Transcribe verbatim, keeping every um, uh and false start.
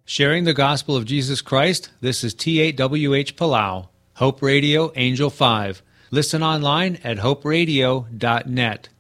Sharing the gospel of Jesus Christ, this is T eight W H Palau, Hope Radio, Angel five. Listen online at hope radio dot net.